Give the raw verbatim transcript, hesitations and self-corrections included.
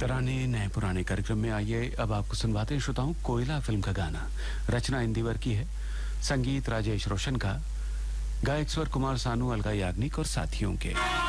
तराने नए पुराने कार्यक्रम में आइए अब आपको सुनवाते हैं श्रोताओं कोयला फिल्म का गाना। रचना इंदिवर की है, संगीत राजेश रोशन का, गायक स्वर कुमार सानू, अलका याग्निक और साथियों के।